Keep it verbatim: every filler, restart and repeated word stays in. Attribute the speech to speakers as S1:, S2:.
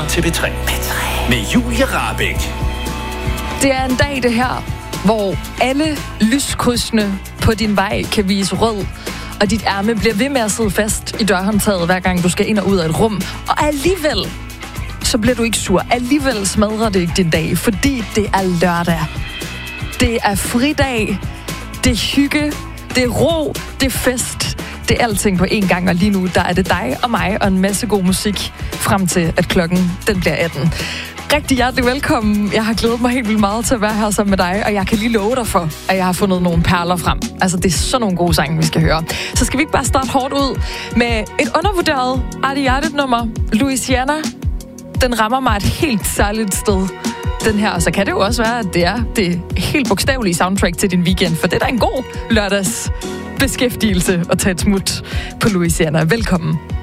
S1: til P tre. P tre. Med Julie Rahbek.
S2: Det er en dag, det her, hvor alle lyskrydsene på din vej kan vise rød, og dit ærme bliver ved med at sidde fast i dørhåndtaget, hver gang du skal ind og ud af et rum. Og alligevel, så bliver du ikke sur. Alligevel smadrer det ikke din dag, fordi det er lørdag. Det er fridag, det er hygge, det er ro, det er fest. Det er alting på én gang, og lige nu, der er det dig og mig og en masse god musik, frem til at klokken den bliver atten. Rigtig hjertelig velkommen. Jeg har glædet mig helt vildt meget til at være her sammen med dig, og jeg kan lige love dig for, at jeg har fundet nogle perler frem. Altså, det er sådan nogle gode sange, vi skal høre. Så skal vi ikke bare starte hårdt ud med et undervurderet Artie Hjartet-nummer. Louisiana, den rammer mig et helt særligt sted. Den her, så kan det jo også være, at det er det helt bogstavelige soundtrack til din weekend, for det er da en god lørdags beskæftigelse at tage et smut på Louisiana. Velkommen.